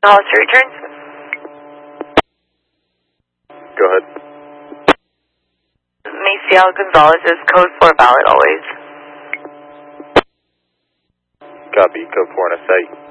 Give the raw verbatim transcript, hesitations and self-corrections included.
Hollister returns. Go ahead. Maciel Gonzalez is code four valid always. Copy, code four in effect.